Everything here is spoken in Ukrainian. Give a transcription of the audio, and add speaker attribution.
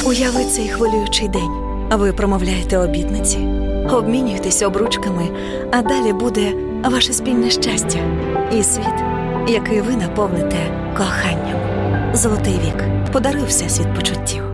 Speaker 1: Уяви цей хвилюючий день. Ви промовляєте обітниці, обмінюєтеся обручками, а далі буде ваше спільне щастя і світ, який ви наповните коханням. Золотий вік. Подаруй Всесвіт почуттів.